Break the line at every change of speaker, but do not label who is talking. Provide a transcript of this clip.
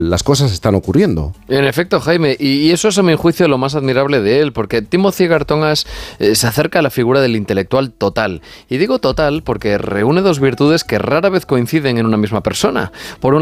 las cosas están ocurriendo.
En efecto, Jaime, y eso es a mi juicio lo más admirable de él, porque Timothy Gartongas se acerca a la figura del intelectual total. Y digo total porque reúne dos virtudes que rara vez coinciden en una misma persona. Por un